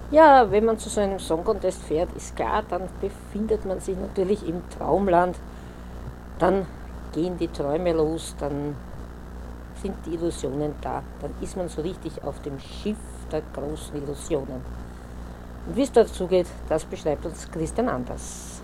Ja, wenn man zu so einem Song Contest fährt, ist klar, dann befindet man sich natürlich im Traumland. Dann gehen die Träume los, dann sind die Illusionen da. Dann ist man so richtig auf dem Schiff der großen Illusionen. Und wie es dazu geht, das beschreibt uns Christian Anders.